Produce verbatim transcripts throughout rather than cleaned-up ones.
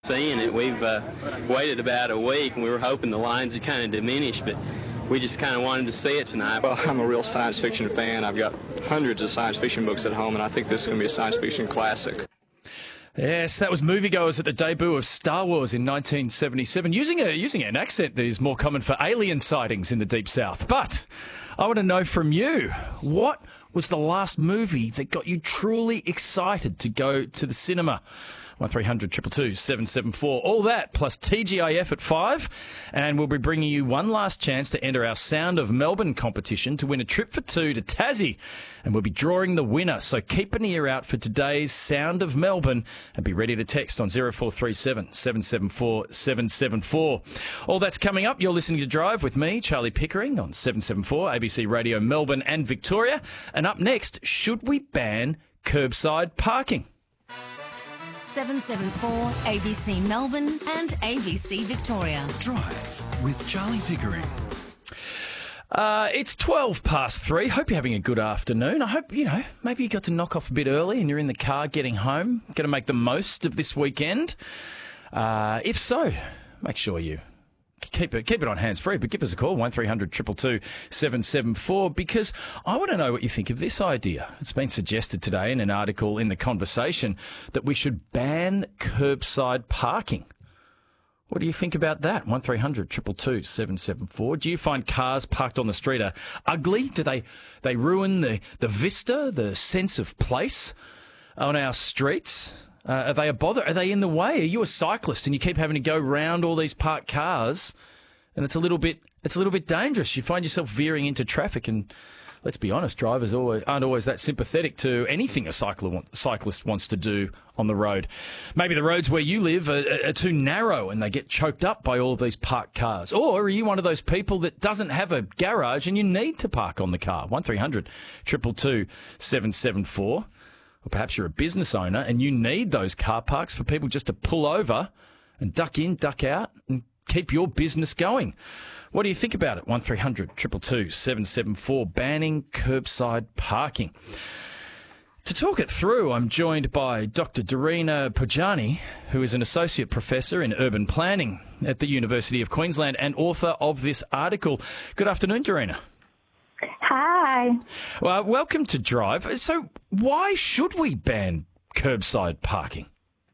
Seeing it, we've uh, waited about a week, and we were hoping the lines would kind of diminish, but we just kind of wanted to see it tonight. Well, I'm a real science fiction fan. I've got hundreds of science fiction books at home, and I think this is going to be a science fiction classic. Yes, that was moviegoers at the debut of Star Wars in nineteen seventy-seven, using a using an accent that is more common for alien sightings in the Deep South. But I want to know from you, what was the last movie that got you truly excited to go to the cinema? one three hundred two two two seven seven four. All that plus T G I F at five. And we'll be bringing you one last chance to enter our Sound of Melbourne competition to win a trip for two to Tassie. And we'll be drawing the winner. So keep an ear out for today's Sound of Melbourne and be ready to text on zero four three seven seven seven four seven seven four. All that's coming up. You're listening to Drive with me, Charlie Pickering, on seven seven four, A B C Radio Melbourne and Victoria. And up next, should we ban curbside parking? seven seven four A B C Melbourne and A B C Victoria. Drive with Charlie Pickering. Uh, it's twelve past three. Hope you're having a good afternoon. I hope, you know, maybe you got to knock off a bit early and you're in the car getting home. Going to make the most of this weekend. Uh, if so, make sure you keep it keep it on hands-free, but give us a call, one three hundred two two two seven seven four, because I want to know what you think of this idea. It's been suggested today in an article in The Conversation that we should ban curbside parking. What do you think about that? one three hundred two two two seven seven four. Do you find cars parked on the street are ugly? Do they, they ruin the, the vista, the sense of place on our streets? Uh, are they a bother? Are they in the way? Are you a cyclist and you keep having to go round all these parked cars, and it's a little bit it's a little bit dangerous? You find yourself veering into traffic, and let's be honest, drivers always, aren't always that sympathetic to anything a cycler, cyclist wants to do on the road. Maybe the roads where you live are, are too narrow and they get choked up by all of these parked cars. Or are you one of those people that doesn't have a garage and you need to park on the car? one three hundred two two two seven seven four. Or perhaps you're a business owner and you need those car parks for people just to pull over and duck in, duck out and keep your business going. What do you think about it? one three hundred two two two seven seven four, banning curbside parking. To talk it through, I'm joined by Doctor Darina Pojani, who is an associate professor in urban planning at the University of Queensland and author of this article. Good afternoon, Darina. Hi. Well, welcome to Drive. So why should we ban curbside parking?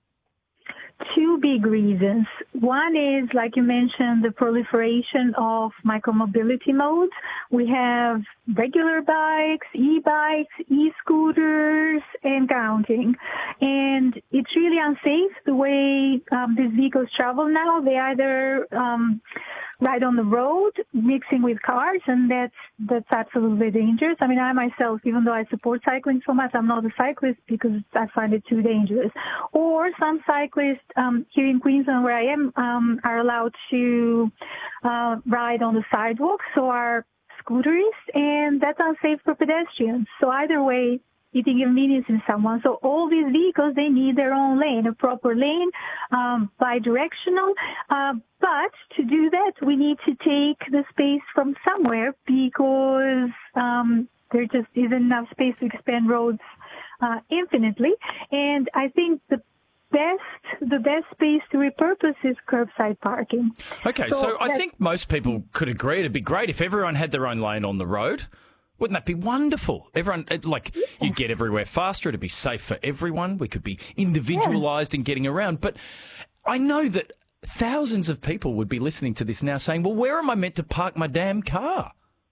Two big reasons. One is, like you mentioned, the proliferation of micromobility modes. We have regular bikes, e-bikes, e-scooters, and counting. And it's really unsafe the way um, these vehicles travel now. They either um, ride on the road mixing with cars, and that's that's absolutely dangerous. I mean, I myself, even though I support cycling so much, I'm not a cyclist because I find it too dangerous. Or some cyclists um, here in Queensland, where I am, um, are allowed to uh, ride on the sidewalk, so are scooters, and that's unsafe for pedestrians. So either way, it inconveniences someone. So all these vehicles, they need their own lane, a proper lane, um, bidirectional. Uh, but to do that, we need to take the space from somewhere because um, there just isn't enough space to expand roads uh, infinitely. And I think the best the best space to repurpose is curbside parking. Okay, so, so I think most people could agree it'd be great if everyone had their own lane on the road. Wouldn't that be wonderful? Everyone, like, yeah. You'd get everywhere faster. It'd be safe for everyone. We could be individualised yeah. in getting around. But I know that thousands of people would be listening to this now saying, well, where am I meant to park my damn car?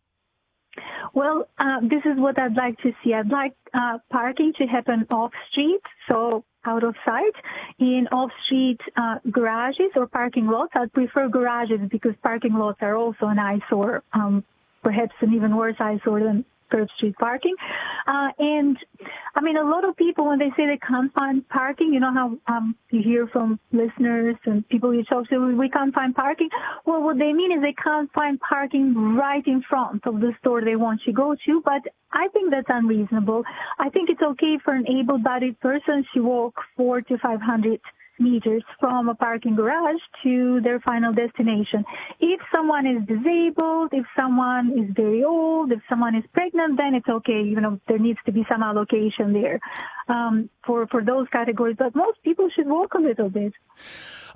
Well, uh, this is what I'd like to see. I'd like uh, parking to happen off-street, so out of sight, in off-street uh, garages or parking lots. I'd prefer garages because parking lots are also an eyesore, um, perhaps an even worse eyesore than curb street parking. Uh, and, I mean, a lot of people, when they say they can't find parking, you know how um, you hear from listeners and people you talk to, we can't find parking. Well, what they mean is they can't find parking right in front of the store they want to go to, but I think that's unreasonable. I think it's okay for an able-bodied person to walk four to five hundred meters from a parking garage to their final destination. If someone is disabled, if someone is very old, if someone is pregnant, then it's okay. You know, there needs to be some allocation there. um, for, for those categories. But most people should walk a little bit.